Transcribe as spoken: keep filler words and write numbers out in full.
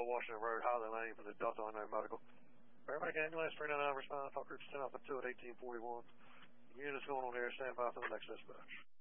Washington Road, Highland Lane for the Delta Unknown Medical. Paramedic ambulance, three nine nine respond, talk groups ten off at two at eighteen forty-one. Units going on there, stand by for the next dispatch.